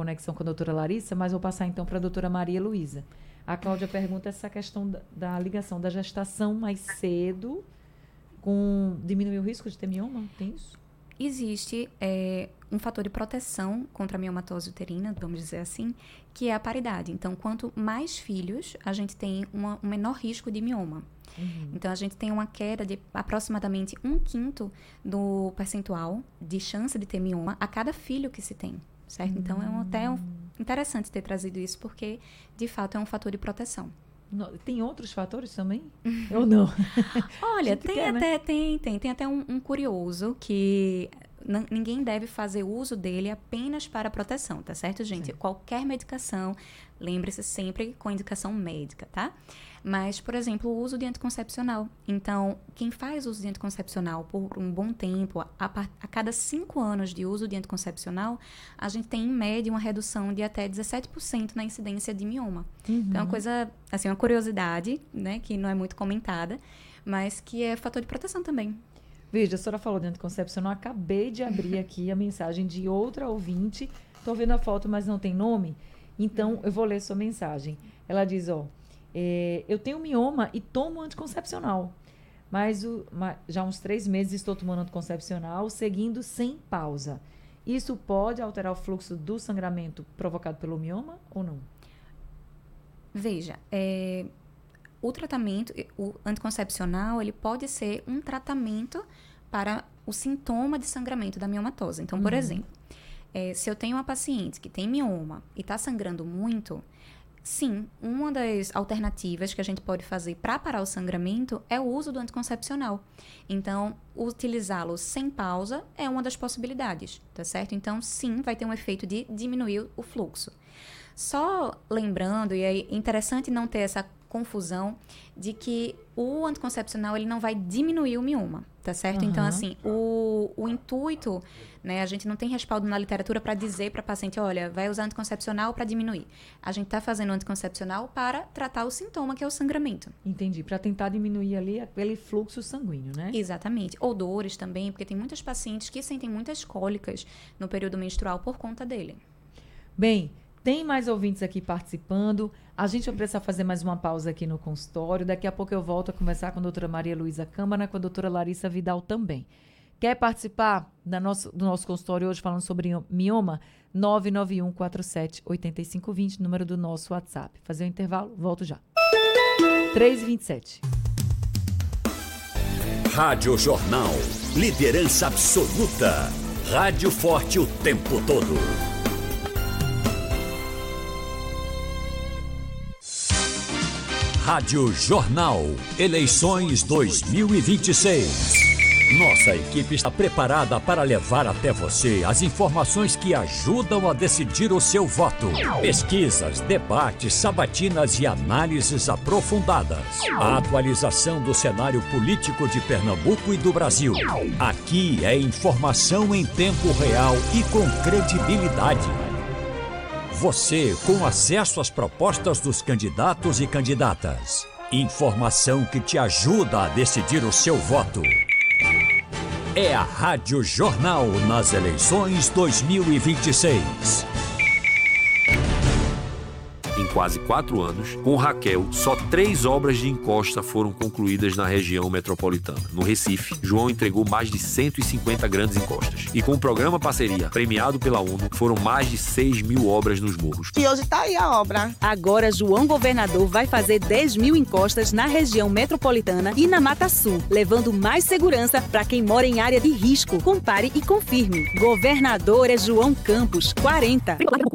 conexão com a doutora Larissa, mas vou passar então para a doutora Maria Luísa. A Cláudia pergunta essa questão da ligação da gestação mais cedo com diminuir o risco de ter mioma, tem isso? Existe um fator de proteção contra a miomatose uterina, vamos dizer assim, que é a paridade. Então, quanto mais filhos, a gente tem um menor risco de mioma. Então, a gente tem uma queda de aproximadamente 1/5 do percentual de chance de ter mioma a cada filho que se tem, certo? Então, é interessante ter trazido isso, porque, de fato, é um fator de proteção. Tem outros fatores também? Ou não? Olha, tem até um curioso que ninguém deve fazer uso dele apenas para proteção, tá certo, gente? Sim. Qualquer medicação, lembre-se sempre com indicação médica, tá? Mas, por exemplo, o uso de anticoncepcional. Então, quem faz uso de anticoncepcional por um bom tempo, a cada 5 anos de uso de anticoncepcional, a gente tem, em média, uma redução de até 17% na incidência de mioma. Então, é uma coisa, assim, uma curiosidade, né, que não é muito comentada, mas que é fator de proteção também. Veja, a senhora falou de anticoncepcional, acabei de abrir aqui a mensagem de outra ouvinte. Estou vendo a foto, mas não tem nome. Então, eu vou ler sua mensagem. Ela diz, eu tenho mioma e tomo anticoncepcional. Mas já há uns 3 meses estou tomando anticoncepcional, seguindo sem pausa. Isso pode alterar o fluxo do sangramento provocado pelo mioma ou não? Veja, o tratamento, o anticoncepcional, ele pode ser um tratamento para o sintoma de sangramento da miomatose. Então, por exemplo, se eu tenho uma paciente que tem mioma e está sangrando muito, sim, uma das alternativas que a gente pode fazer para parar o sangramento é o uso do anticoncepcional. Então, utilizá-lo sem pausa é uma das possibilidades, tá certo? Então, sim, vai ter um efeito de diminuir o fluxo. Só lembrando, e é interessante não ter essa confusão de que o anticoncepcional ele não vai diminuir o mioma, tá certo? Então, assim, o intuito, né, a gente não tem respaldo na literatura para dizer para a paciente, olha, vai usar anticoncepcional para diminuir. A gente está fazendo anticoncepcional para tratar o sintoma, que é o sangramento. Entendi, para tentar diminuir ali aquele fluxo sanguíneo, né? Exatamente. Ou dores também, porque tem muitas pacientes que sentem muitas cólicas no período menstrual por conta dele. Bem, tem mais ouvintes aqui participando. A gente vai precisar fazer mais uma pausa aqui no consultório. Daqui a pouco eu volto a conversar com a doutora Maria Luísa Câmara, com a doutora Larissa Vidal também. Quer participar do nosso consultório hoje falando sobre mioma? 991478520, número do nosso WhatsApp. Fazer um intervalo, volto já. 3h27. Rádio Jornal. Liderança absoluta. Rádio forte o tempo todo. Rádio Jornal. Eleições 2026. Nossa equipe está preparada para levar até você as informações que ajudam a decidir o seu voto. Pesquisas, debates, sabatinas e análises aprofundadas. A atualização do cenário político de Pernambuco e do Brasil. Aqui é informação em tempo real e com credibilidade. Você com acesso às propostas dos candidatos e candidatas. Informação que te ajuda a decidir o seu voto. É a Rádio Jornal nas eleições 2026. Em quase 4 anos, com Raquel, só 3 obras de encosta foram concluídas na região metropolitana. No Recife, João entregou mais de 150 grandes encostas. E com o programa Parceria, premiado pela ONU, foram mais de 6.000 obras nos morros. E hoje está aí a obra. Agora, João Governador vai fazer 10.000 encostas na região metropolitana e na Mata Sul, levando mais segurança para quem mora em área de risco. Compare e confirme. Governador é João Campos, 40.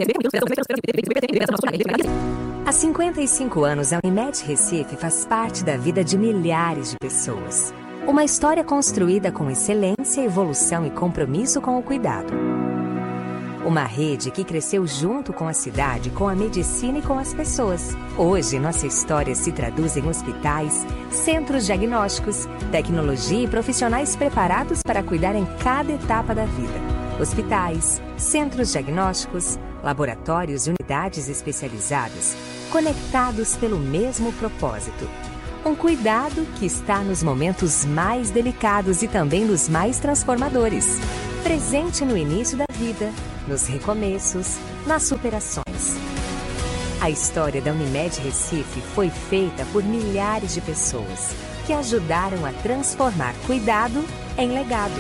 Há 55 anos, a Unimed Recife faz parte da vida de milhares de pessoas. Uma história construída com excelência, evolução e compromisso com o cuidado. Uma rede que cresceu junto com a cidade, com a medicina e com as pessoas. Hoje, nossa história se traduz em hospitais, centros diagnósticos, tecnologia e profissionais preparados para cuidar em cada etapa da vida. Hospitais, centros diagnósticos, laboratórios e unidades especializadas, conectados pelo mesmo propósito. Um cuidado que está nos momentos mais delicados e também nos mais transformadores. Presente no início da vida, nos recomeços, nas superações. A história da Unimed Recife foi feita por milhares de pessoas que ajudaram a transformar cuidado em legado.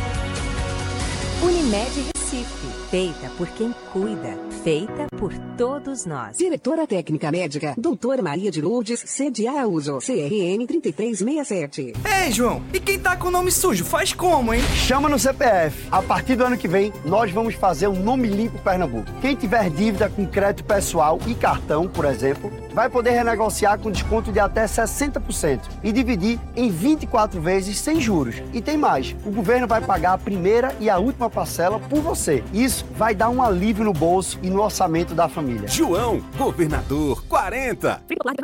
Unimed Recife, feita por quem cuida, feita por todos nós. Diretora Técnica Médica, doutora Maria de Lourdes, sede Araújo, CRN 3367. Ei, João, e quem tá com o nome sujo, faz como, hein? Chama no CPF. A partir do ano que vem, nós vamos fazer um nome limpo Pernambuco. Quem tiver dívida com crédito pessoal e cartão, por exemplo, vai poder renegociar com desconto de até 60% e dividir em 24 vezes sem juros. E tem mais, o governo vai pagar a primeira e a última parcela por você. Isso vai dar um alívio no bolso e no orçamento da família. João, governador 40.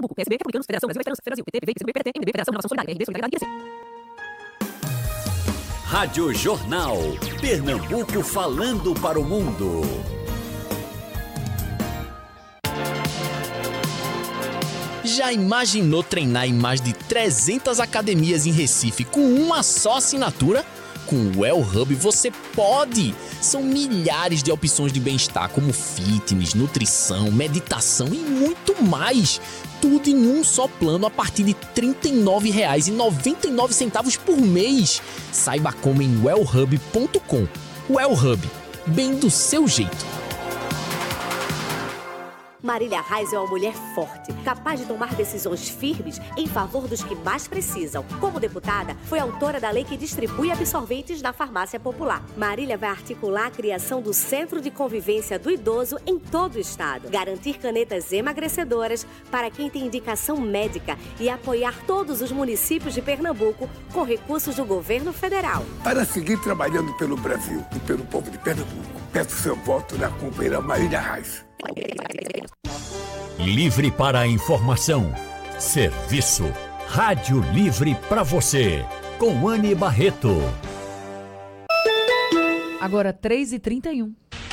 Rádio Jornal. Pernambuco falando para o mundo. Já imaginou treinar em mais de 300 academias em Recife com uma só assinatura? Com o Well Hub você pode! São milhares de opções de bem-estar como fitness, nutrição, meditação e muito mais. Tudo em um só plano a partir de R$ 39,99 por mês. Saiba como em wellhub.com. Well Hub, bem do seu jeito. Marília Reis é uma mulher forte, capaz de tomar decisões firmes em favor dos que mais precisam. Como deputada, foi autora da lei que distribui absorventes na farmácia popular. Marília vai articular a criação do Centro de Convivência do Idoso em todo o estado, garantir canetas emagrecedoras para quem tem indicação médica e apoiar todos os municípios de Pernambuco com recursos do governo federal. Para seguir trabalhando pelo Brasil e pelo povo de Pernambuco, peço seu voto na companheira Marília Reis. Livre para a informação. Serviço. Rádio Livre para você. Com Anne Barreto. Agora 3h31.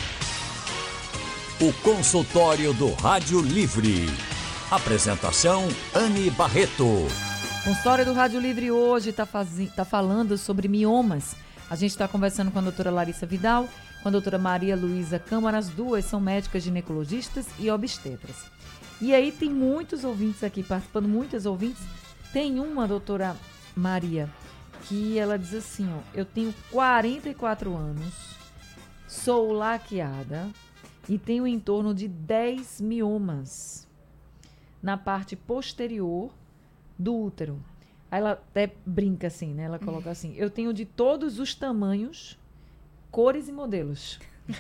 O consultório do Rádio Livre. Apresentação Anne Barreto. O consultório do Rádio Livre hoje tá falando sobre miomas. A gente está conversando com a doutora Larissa Vidal, com a doutora Maria Luísa Câmara. As duas são médicas ginecologistas e obstetras. E aí tem muitos ouvintes aqui participando, muitas ouvintes. Tem uma, doutora Maria, que ela diz assim, ó, eu tenho 44 anos, sou laqueada e tenho em torno de 10 miomas na parte posterior do útero. Aí ela até brinca assim, né? Ela coloca assim, eu tenho de todos os tamanhos, cores e modelos.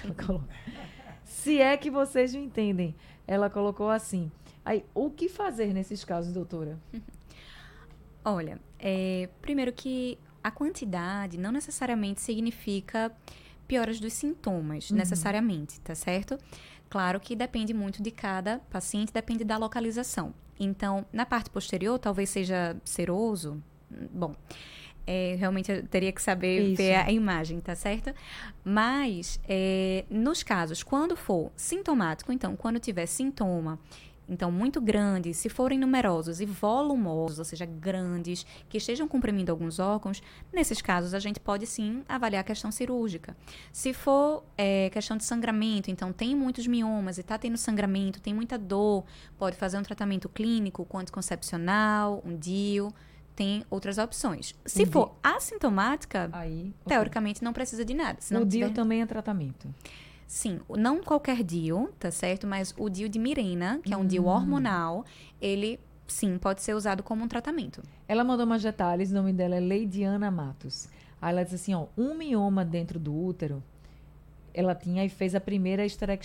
Se é que vocês me entendem. Ela colocou assim. Aí, o que fazer nesses casos, doutora? Olha, primeiro que a quantidade não necessariamente significa pioras dos sintomas, necessariamente, tá certo? Claro que depende muito de cada paciente, depende da localização. Então, na parte posterior, talvez seja seroso. Bom, realmente eu teria que saber ver a imagem, tá certo? Mas, nos casos, quando for sintomático, então, quando tiver sintoma, então, muito grandes, se forem numerosos e volumosos, ou seja, grandes, que estejam comprimindo alguns órgãos, nesses casos a gente pode sim avaliar a questão cirúrgica. Se for questão de sangramento, então tem muitos miomas e está tendo sangramento, tem muita dor, pode fazer um tratamento clínico com anticoncepcional, um DIU, tem outras opções. Se for assintomática, aí, teoricamente não precisa de nada. O DIU também é tratamento? Sim, não qualquer DIU, tá certo? Mas o DIU de Mirena, que é um DIU hormonal, ele, sim, pode ser usado como um tratamento. Ela mandou mais detalhes, o nome dela é Leidiana Matos. Aí ela diz assim, ó, um mioma dentro do útero, ela tinha e fez a primeira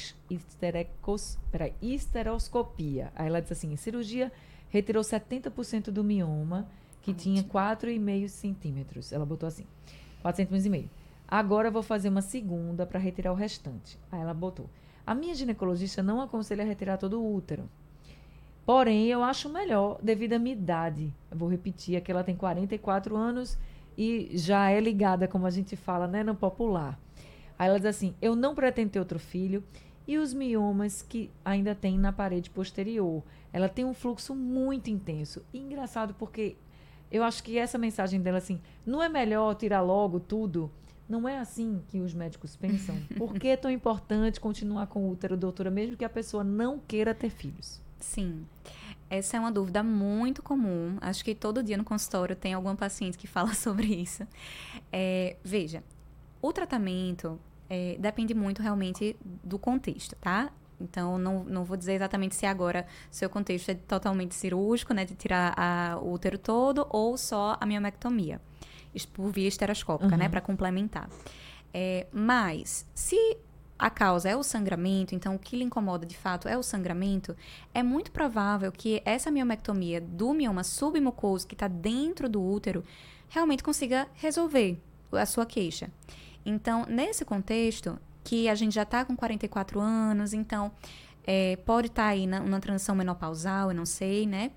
esteroscopia. Aí ela diz assim, cirurgia retirou 70% do mioma, que tinha 4,5 centímetros. Ela botou assim, 4,5 centímetros. Agora eu vou fazer uma segunda para retirar o restante. Aí ela botou. A minha ginecologista não aconselha a retirar todo o útero. Porém, eu acho melhor devido à minha idade. Eu vou repetir, é que ela tem 44 anos e já é ligada, como a gente fala, né, no popular. Aí ela diz assim, eu não pretendo ter outro filho e os miomas que ainda tem na parede posterior. Ela tem um fluxo muito intenso. E engraçado porque eu acho que essa mensagem dela assim, não é melhor tirar logo tudo? Não é assim que os médicos pensam? Por que é tão importante continuar com o útero, doutora, mesmo que a pessoa não queira ter filhos? Sim. Essa é uma dúvida muito comum. Acho que todo dia no consultório tem alguma paciente que fala sobre isso. Veja, o tratamento depende muito realmente do contexto, tá? Então, não vou dizer exatamente se agora seu contexto é totalmente cirúrgico, né? De tirar o útero todo ou só a miomectomia. Por via estereoscópica, né? Para complementar. Mas, se a causa é o sangramento, então o que lhe incomoda de fato é o sangramento, é muito provável que essa miomectomia do mioma submucoso que está dentro do útero realmente consiga resolver a sua queixa. Então, nesse contexto, que a gente já está com 44 anos, então pode estar aí na transição menopausal, eu não sei, né?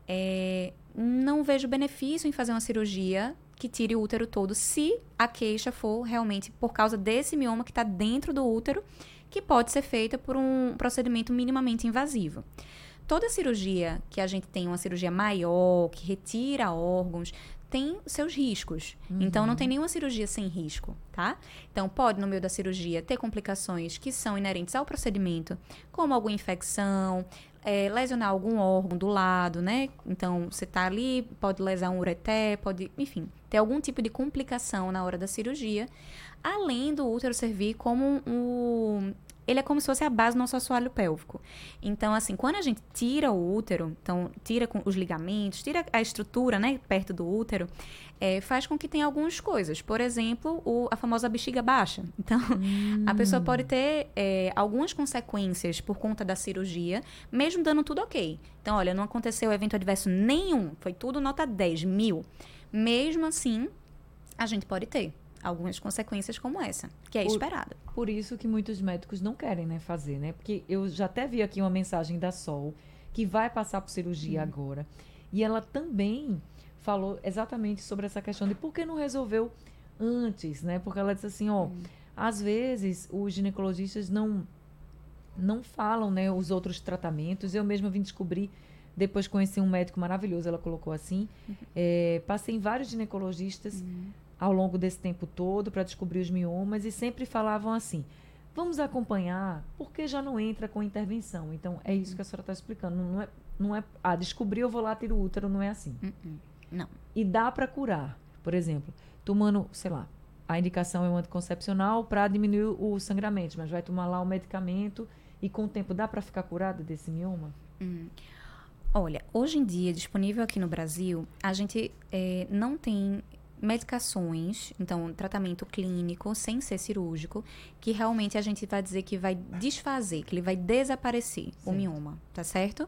Não vejo benefício em fazer uma cirurgia que tire o útero todo, se a queixa for realmente por causa desse mioma que está dentro do útero, que pode ser feita por um procedimento minimamente invasivo. Toda cirurgia que a gente tem, uma cirurgia maior, que retira órgãos, tem seus riscos. Então, não tem nenhuma cirurgia sem risco, tá? Então, pode, no meio da cirurgia, ter complicações que são inerentes ao procedimento, como alguma infecção, lesionar algum órgão do lado, né? Então, você tá ali, pode lesar um ureter, pode, enfim, ter algum tipo de complicação na hora da cirurgia, além do útero servir como ele é como se fosse a base do nosso assoalho pélvico. Então, assim, quando a gente tira o útero, então, tira com os ligamentos, tira a estrutura, né, perto do útero, faz com que tenha algumas coisas. Por exemplo, a famosa bexiga baixa. Então, a pessoa pode ter algumas consequências por conta da cirurgia, mesmo dando tudo ok. Então, olha, não aconteceu evento adverso nenhum, foi tudo nota 10, 1000. Mesmo assim, a gente pode ter algumas consequências como essa, que é esperada. Por isso que muitos médicos não querem, né, fazer, né? Porque eu já até vi aqui uma mensagem da Sol, que vai passar por cirurgia agora, e ela também falou exatamente sobre essa questão de por que não resolveu antes, né? Porque ela disse assim, às vezes os ginecologistas não falam, né, os outros tratamentos. Eu mesma vim descobrir, depois conheci um médico maravilhoso, ela colocou assim, passei em vários ginecologistas ao longo desse tempo todo para descobrir os miomas e sempre falavam assim, vamos acompanhar, porque já não entra com intervenção. Então, é isso que a senhora está explicando. Não é descobri, eu vou lá, tiro o útero, não é assim. Não. E dá para curar. Por exemplo, tomando, sei lá, a indicação é um anticoncepcional para diminuir o sangramento, mas vai tomar lá o medicamento e com o tempo dá para ficar curada desse mioma? Olha, hoje em dia, disponível aqui no Brasil, a gente não tem medicações, então tratamento clínico, sem ser cirúrgico, que realmente a gente vai dizer que vai desfazer, que ele vai desaparecer o mioma, tá certo?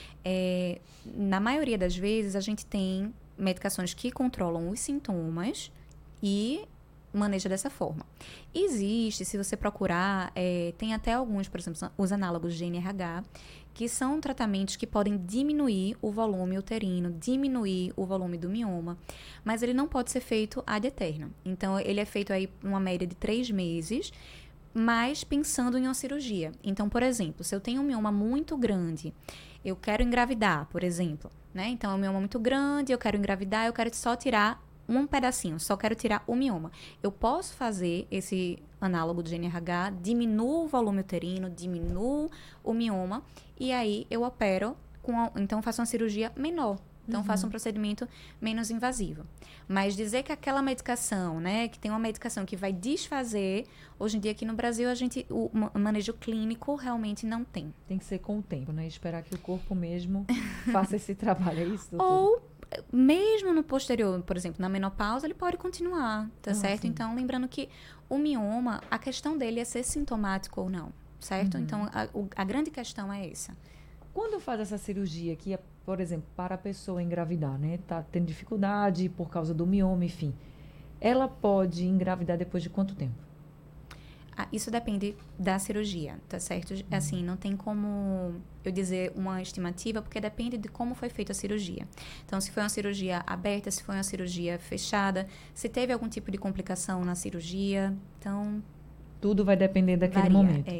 Na maioria das vezes, a gente tem medicações que controlam os sintomas e maneja dessa forma. Existe, se você procurar, tem até alguns, por exemplo, os análogos de GnRH, que são tratamentos que podem diminuir o volume uterino, diminuir o volume do mioma, mas ele não pode ser feito ad eternum. Então, ele é feito aí uma média de 3 meses, mas pensando em uma cirurgia. Então, por exemplo, se eu tenho um mioma muito grande, eu quero engravidar, por exemplo, né? Então, é um mioma muito grande, eu quero engravidar, eu quero só tirar um pedacinho, só quero tirar o mioma. Eu posso fazer esse análogo de GnRH, diminuo o volume uterino, diminuo o mioma, e aí eu opero, então faço uma cirurgia menor. Então, faço um procedimento menos invasivo. Mas dizer que aquela medicação, né, que tem uma medicação que vai desfazer, hoje em dia aqui no Brasil, o manejo clínico realmente não tem. Tem que ser com o tempo, né? Esperar que o corpo mesmo faça esse trabalho, é isso, doutor? Ou mesmo no posterior, por exemplo, na menopausa, ele pode continuar, tá certo? Sim. Então, lembrando que o mioma, a questão dele é ser sintomático ou não, certo? Então, a grande questão é essa. Quando faz essa cirurgia, que é, por exemplo, para a pessoa engravidar, né? Tá tendo dificuldade por causa do mioma, enfim. Ela pode engravidar depois de quanto tempo? Isso depende da cirurgia, tá certo? Assim, não tem como eu dizer uma estimativa, porque depende de como foi feita a cirurgia. Então, se foi uma cirurgia aberta, se foi uma cirurgia fechada, se teve algum tipo de complicação na cirurgia, então... Tudo vai depender daquele momento.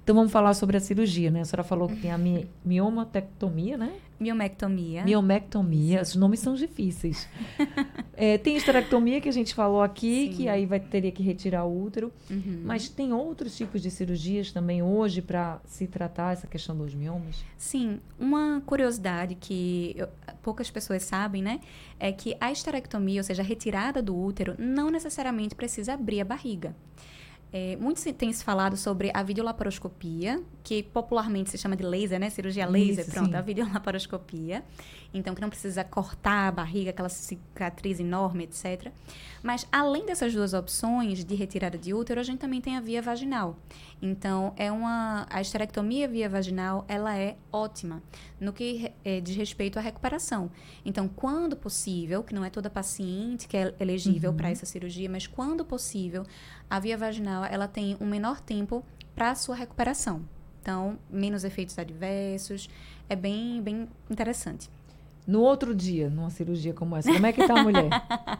Então, vamos falar sobre a cirurgia, né? A senhora falou que tem a miomatectomia, né? Miomectomia. Miomectomia. Os nomes são difíceis. Tem esterectomia, que a gente falou aqui, que aí teria que retirar o útero. Mas tem outros tipos de cirurgias também hoje para se tratar essa questão dos miomas? Sim. Uma curiosidade que poucas pessoas sabem, né? É que a esterectomia, ou seja, a retirada do útero, não necessariamente precisa abrir a barriga. Muito tem se falado sobre a videolaparoscopia, que popularmente se chama de laser, né? Cirurgia laser, Isso, pronto, sim. a videolaparoscopia. Então, que não precisa cortar a barriga, aquela cicatriz enorme, etc. Mas, além dessas duas opções de retirada de útero, a gente também tem a via vaginal. Então, a esterectomia via vaginal, ela é ótima no que diz respeito à recuperação. Então, quando possível, que não é toda paciente que é elegível para essa cirurgia, mas quando possível, a via vaginal, ela tem um menor tempo para a sua recuperação. Então, menos efeitos adversos, é bem, bem interessante. No outro dia, numa cirurgia como essa, como é que tá a mulher?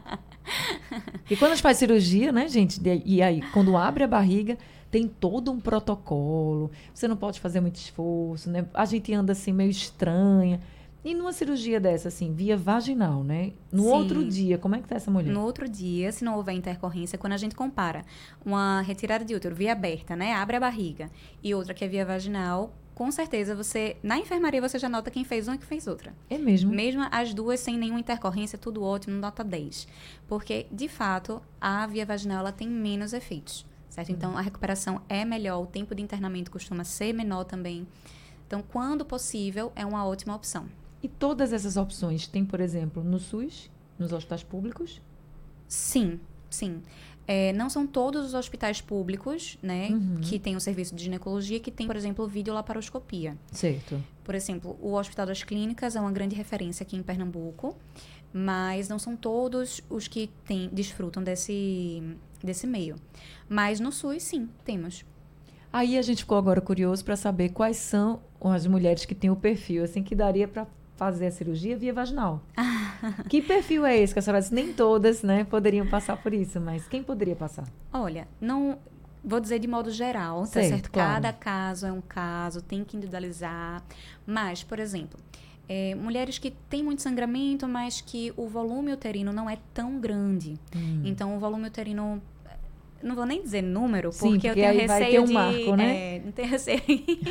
E quando a gente faz cirurgia, né, gente? E aí, quando abre a barriga, tem todo um protocolo. Você não pode fazer muito esforço, né? A gente anda assim meio estranha. E numa cirurgia dessa, assim, via vaginal, né? No Sim. outro dia, como é que tá essa mulher? No outro dia, se não houver intercorrência, quando a gente compara uma retirada de útero via aberta, né? Abre a barriga, e outra que é via vaginal, com certeza na enfermaria você já nota quem fez uma e quem fez outra. É mesmo? Mesmo as duas sem nenhuma intercorrência, tudo ótimo, nota 10. Porque, de fato, a via vaginal ela tem menos efeitos, certo? Então, a recuperação é melhor, o tempo de internamento costuma ser menor também. Então, quando possível, é uma ótima opção. E todas essas opções tem, por exemplo, no SUS, nos hospitais públicos? Sim, sim. Não são todos os hospitais públicos, né, que têm o serviço de ginecologia, que tem, por exemplo, videolaparoscopia. Certo. Por exemplo, o Hospital das Clínicas é uma grande referência aqui em Pernambuco, mas não são todos os que desfrutam desse meio. Mas no SUS, sim, temos. Aí a gente ficou agora curioso para saber quais são as mulheres que têm o perfil, assim, que daria para fazer a cirurgia via vaginal. Que perfil é esse que a senhora disse? Nem todas, né, poderiam passar por isso, mas quem poderia passar? Olha, não vou dizer de modo geral, tá certo? Claro. Cada caso é um caso, tem que individualizar. Mas, por exemplo, mulheres que têm muito sangramento, mas que o volume uterino não é tão grande. Então, o volume uterino... Não vou nem dizer número, Sim, porque eu tenho aí receio vai ter um marco, né? não tenho receio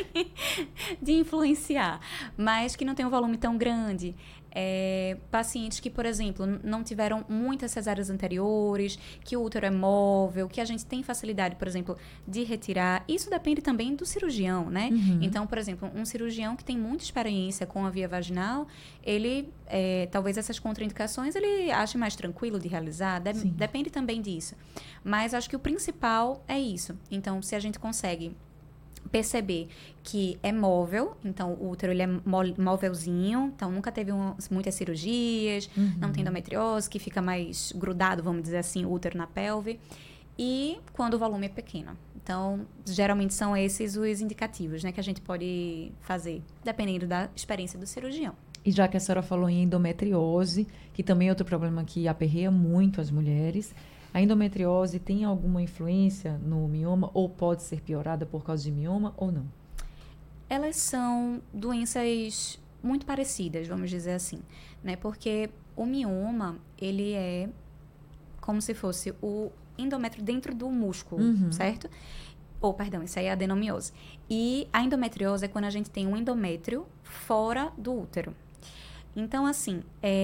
de influenciar, mas que não tem um volume tão grande. Pacientes que, por exemplo, não tiveram muitas cesáreas anteriores, que o útero é móvel, que a gente tem facilidade, por exemplo, de retirar. Isso depende também do cirurgião, né? Então, por exemplo, um cirurgião que tem muita experiência com a via vaginal, ele, talvez essas contraindicações, ele ache mais tranquilo de realizar. Depende também disso. Mas acho que o principal é isso. Então, se a gente consegue perceber que é móvel, então o útero ele é móvelzinho, então nunca teve muitas cirurgias, não tem endometriose, que fica mais grudado, vamos dizer assim, o útero na pelve, e quando o volume é pequeno. Então, geralmente são esses os indicativos, né, que a gente pode fazer, dependendo da experiência do cirurgião. E já que a senhora falou em endometriose, que também é outro problema que aperreia muito as mulheres, a endometriose tem alguma influência no mioma ou pode ser piorada por causa de mioma ou não? Elas são doenças muito parecidas, vamos dizer assim, né? Porque o mioma, ele é como se fosse o endométrio dentro do músculo, certo? Perdão, isso aí é a adenomiose. E a endometriose é quando a gente tem um endométrio fora do útero. Então, assim,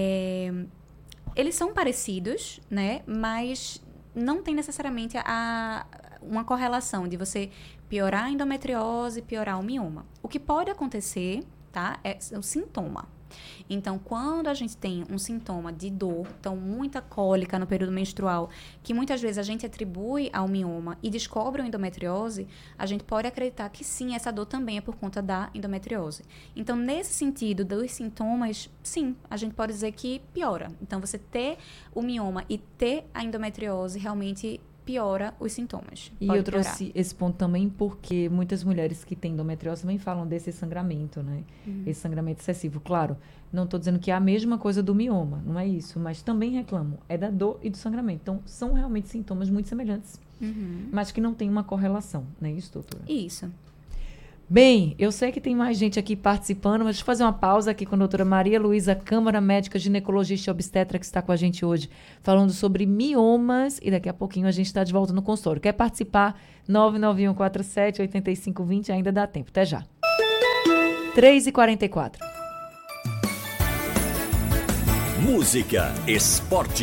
eles são parecidos, né? Mas não tem necessariamente uma correlação de você piorar a endometriose e piorar o mioma. O que pode acontecer, tá? É o sintoma. Então, quando a gente tem um sintoma de dor, então muita cólica no período menstrual, que muitas vezes a gente atribui ao mioma e descobre a endometriose, a gente pode acreditar que sim, essa dor também é por conta da endometriose. Então, nesse sentido dos sintomas, sim, a gente pode dizer que piora. Então, você ter o mioma e ter a endometriose realmente piora os sintomas. E eu trouxe esse ponto também porque muitas mulheres que têm endometriose também falam desse sangramento, né? Esse sangramento excessivo. Claro, não estou dizendo que é a mesma coisa do mioma, não é isso, mas também reclamam. É da dor e do sangramento. Então, são realmente sintomas muito semelhantes, mas que não tem uma correlação, não é isso, doutora? Isso. Bem, eu sei que tem mais gente aqui participando, mas deixa eu fazer uma pausa aqui com a doutora Maria Luísa Câmara, médica ginecologista e obstetra, que está com a gente hoje, falando sobre miomas, e daqui a pouquinho a gente está de volta no consultório. Quer participar? 99147-8520, ainda dá tempo. Até já. 3h44. Música, esporte